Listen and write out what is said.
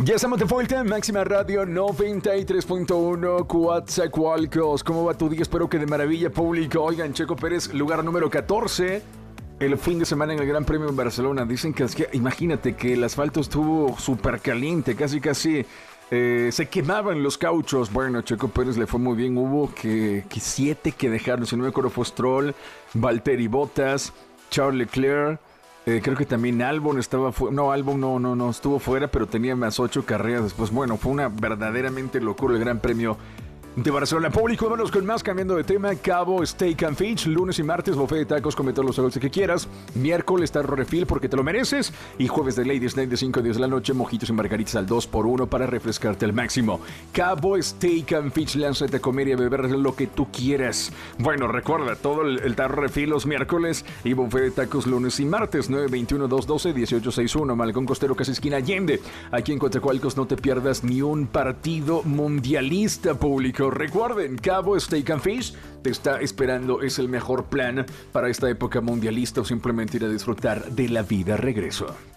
Ya estamos de vuelta en Máxima Radio 93.1 Coatzacoalcos. ¿Cómo va tu día? Espero que de maravilla, público. Oigan, Checo Pérez, lugar número 14. El fin de semana en el Gran Premio en Barcelona. Dicen que, imagínate que el asfalto estuvo súper caliente, casi se quemaban los cauchos. Bueno, Checo Pérez le fue muy bien. Hubo que 7 que dejaron. Si no me acuerdo, fue Stroll, Valtteri Bottas, Charles Leclerc. Creo que también Albon estaba fuera. No, Albon no estuvo fuera, pero tenía más 8 carreras después. Bueno, fue una verdaderamente locura el Gran Premio de Barcelona. Público, vámonos con más, cambiando de tema. Cabo Steak and Fish, lunes y martes, buffet de tacos, come todos los sabores que quieras. Miércoles, tarro refill porque te lo mereces. Y jueves de Ladies Night de 5 a 10 de la noche, mojitos y margaritas al 2x1 para refrescarte al máximo. Cabo Steak and Fish, lánzate a comer y a beber lo que tú quieras. Bueno, recuerda, todo el tarro refill los miércoles y buffet de tacos lunes y martes, 921-212-1861, Malcón Costero, casi esquina Allende. Aquí en Coatzacoalcos no te pierdas ni un partido mundialista, público. Recuerden, Cabo Steak and Fish te está esperando, es el mejor plan para esta época mundialista o simplemente ir a disfrutar de la vida. Regreso.